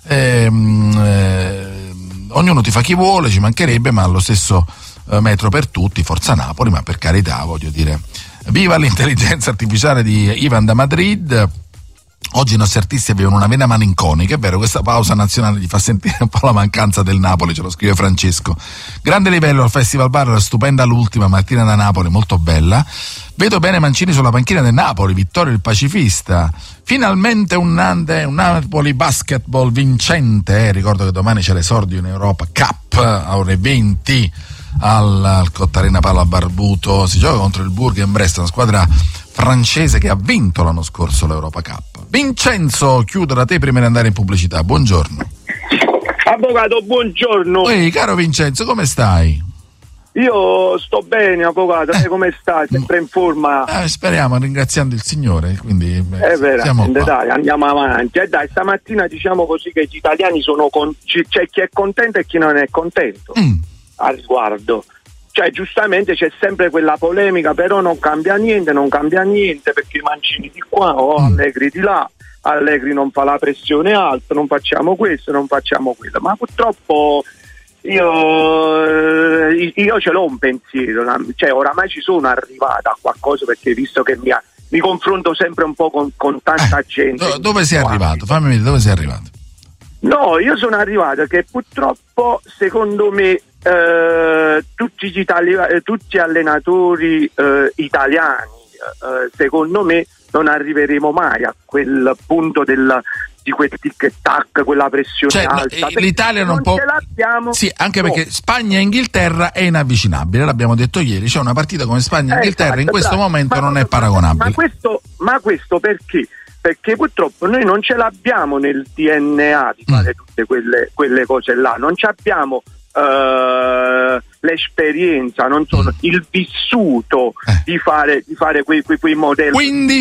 ognuno tifa chi vuole, ci mancherebbe, ma allo stesso metro per tutti, forza Napoli, ma per carità, voglio dire, viva l'intelligenza artificiale di Ivan da Madrid. Oggi i nostri artisti avevano una vena malinconica, è vero, questa pausa nazionale gli fa sentire un po' la mancanza del Napoli, ce lo scrive Francesco. Grande livello al Festival Bar, stupenda l'ultima, Martina da Napoli, molto bella. Vedo bene Mancini sulla panchina del Napoli, Vittorio il pacifista. Finalmente un Napoli basketball vincente, ricordo che domani c'è l'esordio in Europa Cup a ore 20 al Cottarena Palla Barbuto, si gioca contro il Bourg-en-Bresse, una squadra francese che ha vinto l'anno scorso l'Europa Cup. Vincenzo, chiudo da te prima di andare in pubblicità. Buongiorno. Avvocato, buongiorno. Ehi, caro Vincenzo, come stai? Io sto bene, avvocato, lei come sta? Sempre in forma? Speriamo, ringraziando il Signore, quindi veramente, dai, andiamo avanti. Dai, stamattina diciamo così che gli italiani sono c'è chi è contento e chi non è contento al riguardo. Cioè, giustamente c'è sempre quella polemica, però non cambia niente perché Mancini di qua o Allegri di là, Allegri non fa la pressione alta, non facciamo questo, non facciamo quello, ma purtroppo io ce l'ho un pensiero, cioè oramai ci sono arrivata a qualcosa, perché visto che mi confronto sempre un po' con tanta gente. Dove sei arrivato? Fammi vedere dove sei arrivato. No, io sono arrivato che purtroppo secondo me tutti gli allenatori italiani secondo me non arriveremo mai a quel punto di quel tic tac, quella pressione alta. L'Italia non può. Ce l'abbiamo. Sì, anche perché Spagna e Inghilterra è inavvicinabile, l'abbiamo detto ieri, c'è una partita come Spagna e Inghilterra in questo momento non è paragonabile. Ma questo perché? Perché purtroppo noi non ce l'abbiamo nel DNA di fare tutte quelle cose là, non ci abbiamo l'esperienza, non sono il vissuto di fare quei modelli. Quindi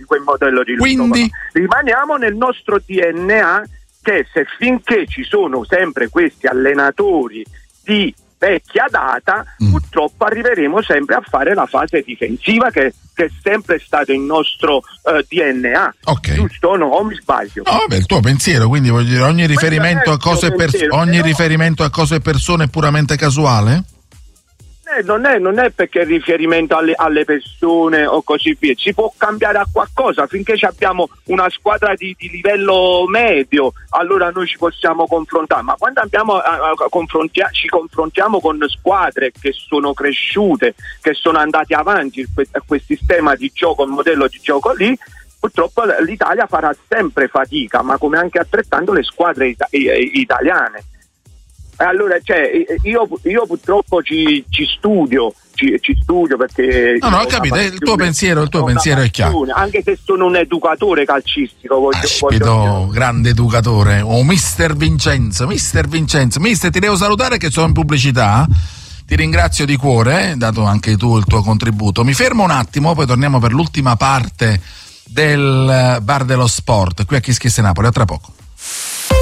rimaniamo nel nostro DNA, che se finché ci sono sempre questi allenatori di vecchia data, purtroppo arriveremo sempre a fare la fase difensiva che è sempre stato il nostro DNA. Okay. Giusto o no? O mi sbaglio? No, vabbè, il tuo pensiero, quindi voglio dire, ogni riferimento a cose riferimento a cose e persone è puramente casuale? Non è perché è riferimento alle persone o così via, si può cambiare a qualcosa finché abbiamo una squadra di livello medio, allora noi ci possiamo confrontare, ma quando ci confrontiamo con squadre che sono cresciute, che sono andate avanti a questo sistema di gioco, il modello di gioco lì, purtroppo l'Italia farà sempre fatica, ma come anche altrettanto le squadre italiane. Allora, cioè, io purtroppo ci studio perché no, ho capito, il tuo pensiero è chiaro, anche se sono un educatore calcistico, voglio grande educatore, mister Vincenzo, mister, ti devo salutare che sono in pubblicità. Ti ringrazio di cuore, dato anche tu il tuo contributo. Mi fermo un attimo, poi torniamo per l'ultima parte del Bar dello Sport qui a Kiss Kiss Napoli. A tra poco.